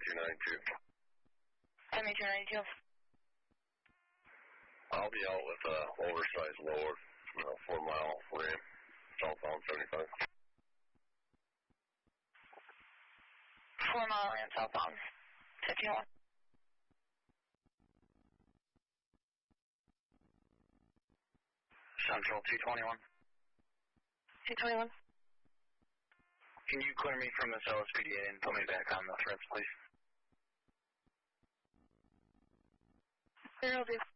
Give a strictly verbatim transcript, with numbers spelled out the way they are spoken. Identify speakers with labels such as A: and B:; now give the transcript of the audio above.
A: seventy-two ninety-two.
B: seventy-two ninety-two.
A: I'll be out with a oversized load, you know, four mile rim, southbound seventy-five.
B: Four mile rim, southbound fifty-one.
C: Central two twenty-one.
B: two twenty-one.
C: Can you clear me from this L S P D and put me back on the threats, please?
B: There will be.